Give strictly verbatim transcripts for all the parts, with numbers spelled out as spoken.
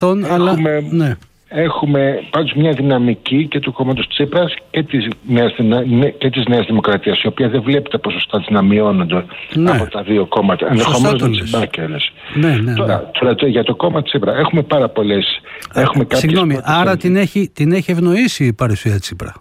Τον, αλλά, ναι. Έχουμε πάντως μια δυναμική και του κόμματος Τσίπρας και της Νέας, και της Νέας Δημοκρατίας, η οποία δεν βλέπει τα ποσοστά της να μειώνονται, ναι, από τα δύο κόμματα. Ενδεχομένως με Τσιμπάκερες. Ναι, ναι, τώρα, ναι. τώρα το, για το κόμμα Τσίπρα έχουμε πάρα πολλές. Έχουμε Συγγνώμη, άρα την έχει, την έχει ευνοήσει η παρουσία Τσίπρα.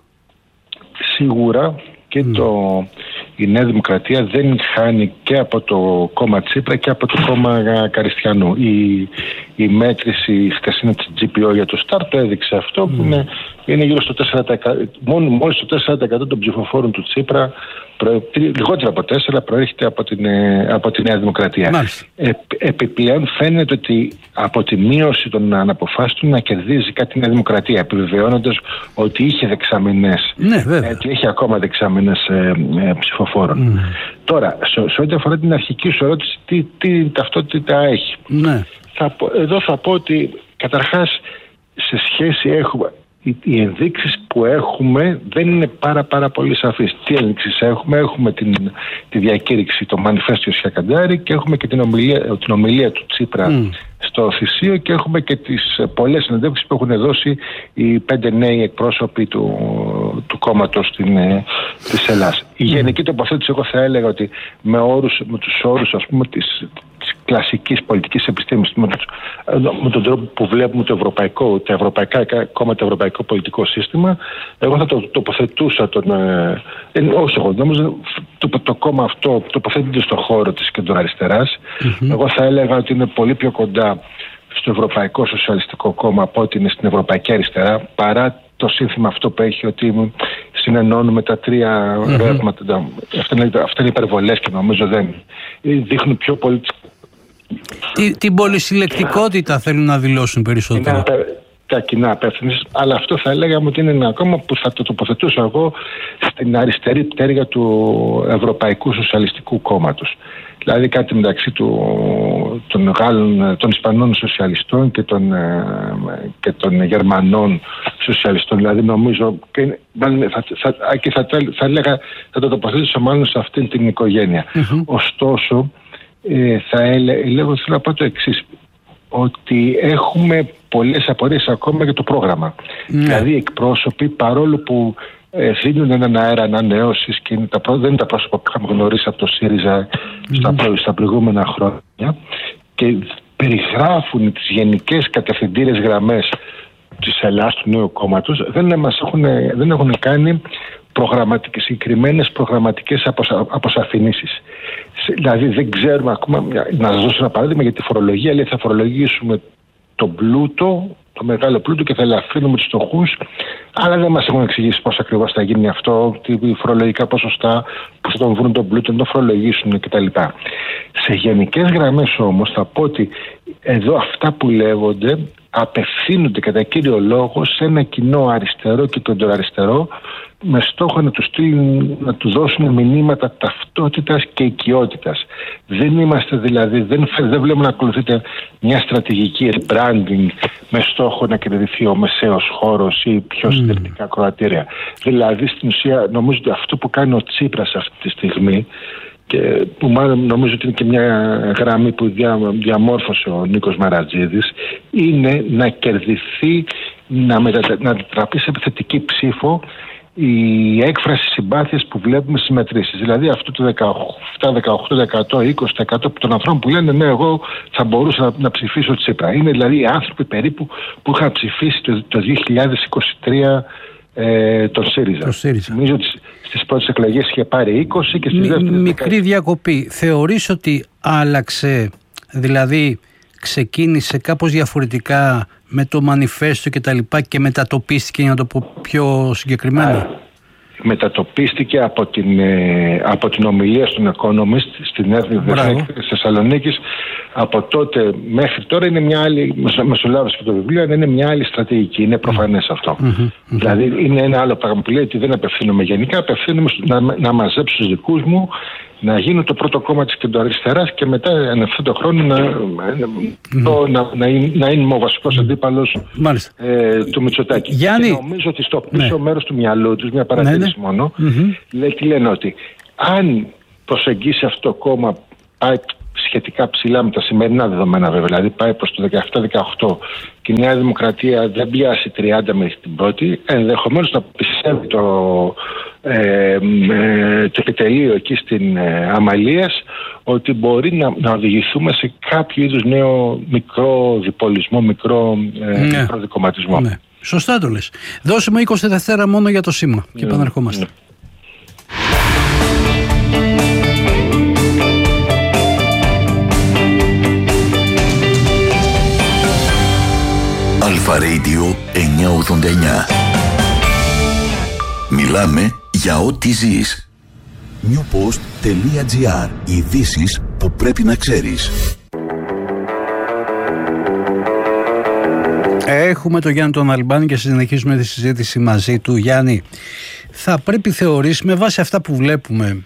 Σίγουρα και mm. το, η Νέα Δημοκρατία δεν χάνει και από το κόμμα Τσίπρα και από το κόμμα Καριστιανού. Η, η μέτρηση χθεσινή της τζι πι ο για το ΣΤΑΡ το έδειξε αυτό, mm. που είναι, είναι γύρω στο τέσσερα τοις εκατό, μόνο, μόλις το τέσσερα τοις εκατό των ψηφοφόρων του Τσίπρα, προ, λιγότερο από τέσσερα, προέρχεται από την, από τη Νέα Δημοκρατία. Ε, επιπλέον φαίνεται ότι από τη μείωση των αναποφάσεων να κερδίζει κάτι η Νέα Δημοκρατία, επιβεβαιώνοντας ότι είχε δεξαμενές, ναι, ε, ότι έχει ακόμα δεξαμενές ε, ε, ψηφοφόρων. Mm. Τώρα, σε, σε ό,τι αφορά την αρχική σου ερώτηση, τι, τι ταυτότητα έχει. Ναι. Θα, εδώ θα πω ότι καταρχάς σε σχέση έχουμε, οι, οι ενδείξεις που έχουμε δεν είναι πάρα πάρα πολύ σαφείς. Τι ενδείξεις έχουμε? Έχουμε την, τη διακήρυξη, το μανιφέστιο Σιακαντάρη, και έχουμε και την ομιλία, την ομιλία του Τσίπρα mm. στο Θησίο, και έχουμε και τις πολλές συνεντεύξεις που έχουν δώσει οι πέντε νέοι εκπρόσωποι του, του κόμματος την, της Ελλάς. Η γενική τοποθέτηση, εγώ θα έλεγα ότι με, όρους, με τους όρους, ας πούμε, της, της κλασικής πολιτικής επιστήμης, με, με τον τρόπο που βλέπουμε το ευρωπαϊκό, τα ευρωπαϊκά κόμματα, το ευρωπαϊκό πολιτικό σύστημα, εγώ θα το τοποθετούσα τον, ε, όχι εγώ, νομίζω το, το κόμμα αυτό τοποθετείται στον χώρο της κεντροαριστεράς. Mm-hmm. Εγώ θα έλεγα ότι είναι πολύ πιο κοντά στο Ευρωπαϊκό Σοσιαλιστικό Κόμμα από ότι είναι στην Ευρωπαϊκή Αριστερά, παρά το σύνθημα αυτό που έχει ότι συνενώνουμε τα τρία mm-hmm. ρεύματα. Αυτά είναι, αυτά είναι υπερβολές και νομίζω δεν δείχνουν πιο πολύ. Τι, την πολυσυλλεκτικότητα θέλουν να δηλώσουν περισσότερο. Είναι τα κοινά απεύθυνση, αλλά αυτό θα έλεγαμε ότι είναι ένα κόμμα που θα το τοποθετούσα εγώ στην αριστερή πτέρυγα του Ευρωπαϊκού Σοσιαλιστικού Κόμματος. Δηλαδή κάτι μεταξύ του, των, Γάλλων, των Ισπανών σοσιαλιστών και των, και των Γερμανών σοσιαλιστών. Δηλαδή νομίζω και θα, θα, θα, θα, θα έλεγα, θα το τοποθετήσω μάλλον σε αυτήν την οικογένεια. Mm-hmm. Ωστόσο, ε, θα έλεγα, θέλω να πω το εξής, ότι έχουμε πολλές απορίες ακόμα για το πρόγραμμα. Mm. Δηλαδή οι εκπρόσωποι, παρόλο που ε, δίνουν έναν αέρα ανανεώσεις και είναι τα, δεν είναι τα πρόσωπα που είχαμε γνωρίσει από το ΣΥΡΙΖΑ mm. στα, στα προηγούμενα χρόνια, και περιγράφουν τις γενικές κατευθυντήρες γραμμές της Ελλάς, του νέου κόμματος, δεν, μας έχουν, δεν έχουν κάνει προγραμματικές, συγκεκριμένες προγραμματικές αποσα, αποσαφηνήσεις. Δηλαδή δεν ξέρουμε ακόμα, να σας δώσω ένα παράδειγμα για τη φορολογία, λέει θα φορολογήσουμε τον πλούτο, το μεγάλο πλούτο, και θα ελαφρύνουμε τους φτωχούς, αλλά δεν μας έχουν εξηγήσει πώς ακριβώς θα γίνει αυτό, τι φορολογικά ποσοστά, πώς θα τον βρουν τον πλούτο, να τον φορολογήσουν κτλ. Σε γενικές γραμμές όμως θα πω ότι εδώ αυτά που λέγονται απευθύνονται κατά κύριο λόγο σε ένα κοινό αριστερό και κεντροαριστερό, με στόχο να του στείλουν, να του δώσουν μηνύματα ταυτότητας και οικειότητας. Δεν είμαστε δηλαδή, δεν, δεν βλέπουμε να ακολουθείτε μια στρατηγική rebranding με στόχο να κερδιθεί ο μεσαίος χώρος ή πιο συντηρητικά mm. κροατήρια. Δηλαδή στην ουσία νομίζω ότι αυτό που κάνει ο Τσίπρας αυτή τη στιγμή, και που μάλλον νομίζω ότι είναι και μια γραμμή που δια, διαμόρφωσε ο Νίκος Μαρατζίδης, είναι να κερδιθεί, να, μετα, να τραπεί σε επιθετική ψήφο η έκφραση συμπάθειας που βλέπουμε στις μετρήσεις. Δηλαδή αυτό το δεκαεπτά, δεκαοκτώ, δεκαοκτώ, είκοσι τοις εκατό των ανθρώπων που λένε ναι, εγώ θα μπορούσα να, να ψηφίσω Τσίπρα. Είναι δηλαδή οι άνθρωποι περίπου που είχαν ψηφίσει το, το δύο χιλιάδες είκοσι τρία ε, τον ΣΥΡΙΖΑ. Το ΣΥΡΙΖΑ. Νομίζω ότι στις πρώτες εκλογές είχε πάρει είκοσι και στις δεύτερες... Μικρή διακοπή. Θεωρείς ότι άλλαξε, δηλαδή ξεκίνησε κάπως διαφορετικά με το μανιφέστο και τα λοιπά και μετατοπίστηκε, για να το πω πιο συγκεκριμένα? Μετατοπίστηκε από την, από την ομιλία στον Economist στην Εθνική της Θεσσαλονίκης. Από τότε μέχρι τώρα είναι μια άλλη, μεσολάβηση και το βιβλίο, είναι μια άλλη στρατηγική, είναι προφανές αυτό. Mm-hmm, mm-hmm. Δηλαδή είναι ένα άλλο πράγμα που λέει ότι δεν απευθύνομαι γενικά, απευθύνομαι να, να μαζέψω τους δικούς μου, να γίνω το πρώτο κόμμα της κεντροαριστεράς και μετά εν ευθέτω χρόνο να, mm-hmm. το, να, να, είναι, να είμαι ο βασικός αντίπαλος ε, του Μητσοτάκη. Γιάννη... Και νομίζω ότι στο πίσω ναι. μέρος του μυαλού τους, μια παρατήρηση ναι, ναι. μόνο, mm-hmm. λέει, τι λένε ότι αν προσεγγίσει αυτό το κόμμα, πάει σχετικά ψηλά με τα σημερινά δεδομένα βέβαια, δηλαδή πάει προς το δεκαεπτά δεκαοκτώ και η Νέα Δημοκρατία δεν πιάσει τριάντα μέχρι την πρώτη, ενδεχομένως να πιστεύει το, ε, ε, το επιτελείο εκεί στην ε, Αμαλίας ότι μπορεί να, να οδηγηθούμε σε κάποιο είδους νέο μικρό διπολισμό, μικρό, ε, ναι. μικρό δικομματισμό. Ναι. Σωστά το λες. Δώσουμε είκοσι Δευτέρα μόνο για το σήμα και ναι. επαναρχόμαστε. Ναι. Αλφα Radio εννιακόσια ογδόντα εννιά. Μιλάμε για ό,τι ζεις. newpost.gr. Ειδήσεις που πρέπει να ξέρεις. Έχουμε τον Γιάννη τον Αλμπάνη και συνεχίζουμε τη συζήτηση μαζί του. Γιάννη, θα πρέπει θεωρείς με βάση αυτά που βλέπουμε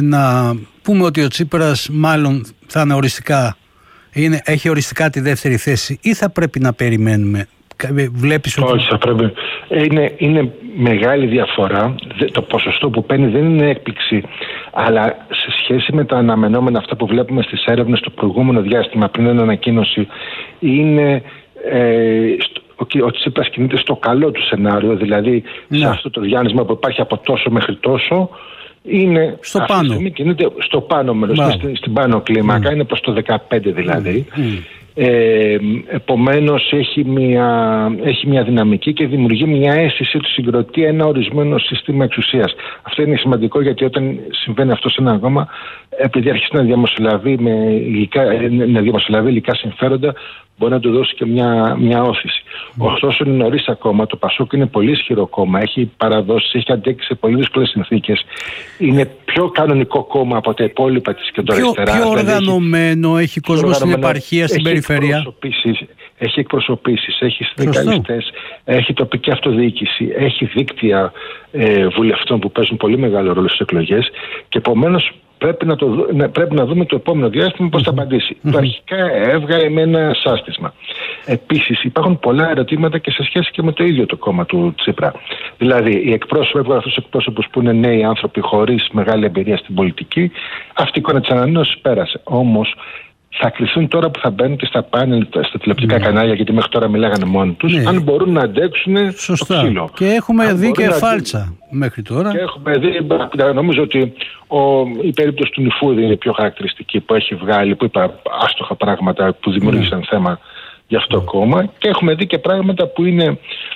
να πούμε ότι ο Τσίπρας μάλλον θα είναι οριστικά, είναι, έχει οριστικά τη δεύτερη θέση ή θα πρέπει να περιμένουμε? Βλέπεις ότι... Όχι, θα πρέπει. Είναι, είναι μεγάλη διαφορά. Το ποσοστό που παίρνει δεν είναι έκπληξη, αλλά σε σχέση με τα αναμενόμενα αυτά που βλέπουμε στις έρευνες το προηγούμενο διάστημα πριν την ανακοίνωση, είναι ε, ο, ο Τσίπρας κινείται στο καλό του σενάριο, δηλαδή ναι. σε αυτό το διάνυσμα που υπάρχει από τόσο μέχρι τόσο, είναι στο πάνω. Κινείται στο πάνω μέρος, στην, στην πάνω κλίμακα, mm. είναι προς το δεκαπέντε δηλαδή. Mm. Ε, επομένως έχει μια, έχει μια δυναμική και δημιουργεί μια αίσθηση ότι συγκροτεί ένα ορισμένο σύστημα εξουσίας. Αυτό είναι σημαντικό, γιατί όταν συμβαίνει αυτό σε ένα κόμμα, επειδή αρχίσει να διαμεσολαβεί με υλικά, να διαμεσολαβεί υλικά συμφέροντα, μπορεί να του δώσει και μια, μια όθηση. Mm. Ωστόσο είναι νωρίς ακόμα. Το Πασόκ είναι πολύ ισχυρό κόμμα, έχει παραδόσεις, έχει αντέξει σε πολύ δύσκολες συνθήκες. Είναι πιο κανονικό κόμμα από τα υπόλοιπα της κεντροαριστεράς. Πιο, πιο οργανωμένο, έχει, έχει κόσμο στην επαρχία, στην έχει περιφέρεια. Εκπροσωπήσεις, έχει εκπροσωπήσεις, έχει συνδικαλιστές, έχει τοπική αυτοδιοίκηση, έχει δίκτυα ε, βουλευτών που παίζουν πολύ μεγάλο ρόλο στις εκλογές και επομένως πρέπει να, το, πρέπει να δούμε το επόμενο διάστημα πώς θα απαντήσει. Mm-hmm. Το αρχικά έβγαλε με ένα σάστισμα. Επίσης υπάρχουν πολλά ερωτήματα και σε σχέση και με το ίδιο το κόμμα του Τσίπρα. Δηλαδή οι εκπρόσωποι, έβγαλε αυτούς τους εκπρόσωπους που είναι νέοι άνθρωποι χωρίς μεγάλη εμπειρία στην πολιτική. Αυτή η εικόνα της ανανέωσης πέρασε. Όμως θα κληθούν τώρα που θα μπαίνουν και στα πάνελ, στα τηλεοπτικά ναι. κανάλια, γιατί μέχρι τώρα μιλάγανε μόνοι τους, ναι. αν μπορούν να αντέξουν σωστά. Το ξύλο. Και έχουμε αν δει και να... φάλτσα μέχρι τώρα. Και έχουμε δει, νομίζω ότι ο, η περίπτωση του Νιφούδη είναι πιο χαρακτηριστική, που έχει βγάλει, που είπε άστοχα πράγματα που δημιούργησαν ναι. θέμα για αυτό το κόμμα, και έχουμε δει και πράγματα που είναι,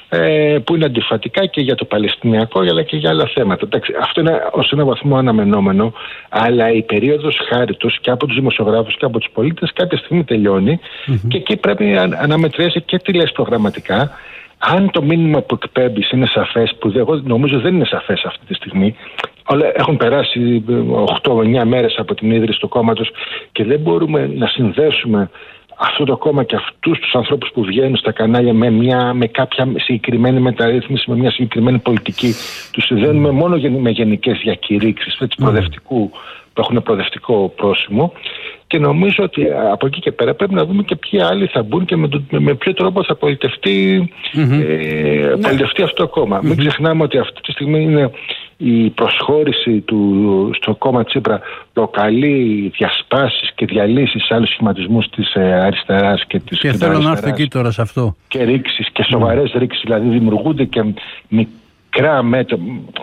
ε, που είναι αντιφατικά και για το Παλαιστινιακό αλλά και για άλλα θέματα. Εντάξει, αυτό είναι ως ένα βαθμό αναμενόμενο, αλλά η περίοδος χάριτος και από τους δημοσιογράφους και από τους πολίτες κάποια στιγμή τελειώνει mm-hmm. και εκεί πρέπει να αναμετριάσει και τι λες προγραμματικά. Αν το μήνυμα που εκπέμπεις είναι σαφές, που εγώ νομίζω δεν είναι σαφές αυτή τη στιγμή, έχουν περάσει οκτώ εννιά μέρες από την ίδρυση του κόμματος και δεν μπορούμε να συνδέσουμε αυτό το κόμμα και αυτούς τους ανθρώπους που βγαίνουν στα κανάλια με, μια, με κάποια συγκεκριμένη μεταρρύθμιση, με μια συγκεκριμένη πολιτική. Τους συνδέουμε μόνο με γενικές διακηρύξεις έτσι, προοδευτικού, που έχουν προοδευτικό πρόσημο, και νομίζω ότι από εκεί και πέρα πρέπει να δούμε και ποιοι άλλοι θα μπουν και με, το, με ποιο τρόπο θα πολιτευτεί, mm-hmm. ε, πολιτευτεί αυτό το κόμμα. Mm-hmm. Μην ξεχνάμε ότι αυτή τη στιγμή είναι η προσχώρηση του στο κόμμα Τσίπρα προκαλεί διασπάσεις και διαλύσεις σε άλλους σχηματισμούς της ε, αριστεράς και της και θέλω να έρθω εκεί τώρα σε αυτό. Και ρήξεις και σοβαρές mm. ρήξεις, δηλαδή δημιουργούνται και μικρά μέτρα,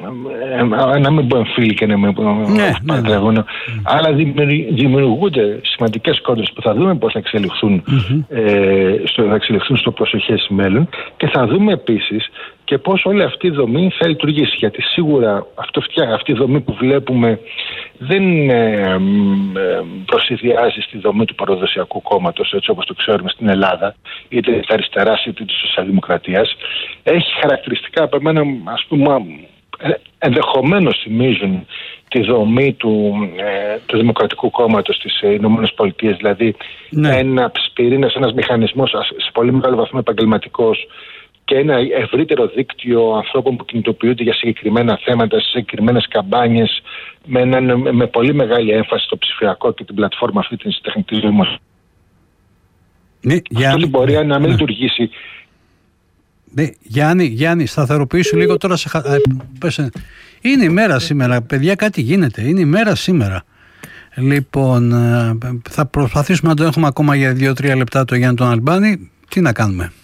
να μην πω εμφύλοι και να μην πω πατρεύουν, αλλά δημιουργούνται σημαντικές κόντρες που θα δούμε πώς θα εξελιχθούν, mm-hmm. ε, στο, θα εξελιχθούν στο προσεχές μέλλον, και θα δούμε επίσης και πώς όλη αυτή η δομή θα λειτουργήσει. Γιατί σίγουρα αυτό, αυτή η δομή που βλέπουμε δεν ε, προσυδειάζει στη δομή του παραδοσιακού κόμματος, έτσι όπως το ξέρουμε στην Ελλάδα, είτε της αριστεράς είτε της σοσιαλδημοκρατίας. Έχει χαρακτηριστικά από εμένα, ας πούμε, ενδεχομένως θυμίζουν τη δομή του, ε, του Δημοκρατικού Κόμματος στις Ηνωμένες Πολιτείες, δηλαδή ναι. ένα πυρήνας, ένας μηχανισμός σε πολύ μεγάλο βαθμό επαγγελματικός και ένα ευρύτερο δίκτυο ανθρώπων που κινητοποιούνται για συγκεκριμένα θέματα, σε συγκεκριμένες καμπάνιες, με, ένα, με πολύ μεγάλη έμφαση στο ψηφιακό και την πλατφόρμα αυτή της τεχνητής νοημοσύνης. Ναι, αυτό μπορεί ναι, να μην ναι. λειτουργήσει. Ναι, Γιάννη, Γιάννη, σταθεροποιήσου λίγο τώρα. Σε... Είναι η μέρα σήμερα, παιδιά, κάτι γίνεται. Είναι η μέρα σήμερα. Λοιπόν, θα προσπαθήσουμε να το έχουμε ακόμα για δύο τρία λεπτά το Γιάννη τον Αλμπάνη. Τι να κάνουμε.